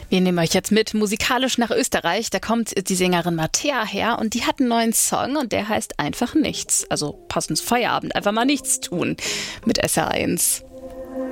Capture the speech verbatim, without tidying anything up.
Wir nehmen euch jetzt mit musikalisch nach Österreich. Da kommt die Sängerin Mattea her und die hat einen neuen Song und der heißt einfach nichts. Also passend zu Feierabend, einfach mal nichts tun mit S R eins.